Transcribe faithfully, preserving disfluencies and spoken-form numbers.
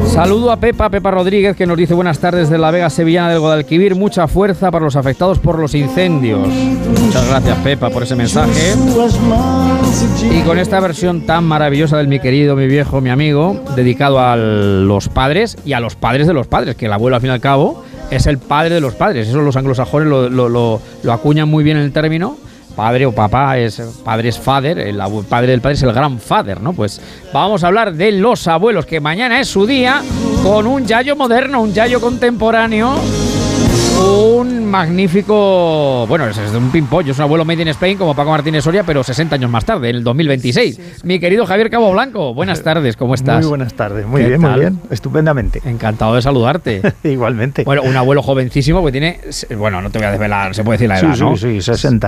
Saludo a Pepa, Pepa Rodríguez, que nos dice buenas tardes de la Vega Sevillana del Guadalquivir, mucha fuerza para los afectados por los incendios. Muchas gracias, Pepa, por ese mensaje. Y con esta versión tan maravillosa del mi querido, mi viejo, mi amigo, dedicado a los padres y a los padres de los padres, que el abuelo al fin y al cabo es el padre de los padres. Eso los anglosajones lo, lo, lo, lo acuñan muy bien en el término. Padre o papá es padre es father, el padre del padre es el grandfather, ¿no? Pues vamos a hablar de los abuelos, que mañana es su día, con un yayo moderno, un yayo contemporáneo, un magnífico, bueno, es un pimpollo, es un abuelo made in Spain como Paco Martínez Soria, pero sesenta años más tarde, en el dos mil veintiséis. Sí, sí. Mi querido Javier Cabo Blanco, buenas tardes, ¿cómo estás? Muy buenas tardes, muy bien, tal? Muy bien, estupendamente. Encantado de saludarte. Igualmente. Bueno, un abuelo jovencísimo que tiene, bueno, no te voy a desvelar, se puede decir la edad, sí, ¿no? Sí, sí, sesenta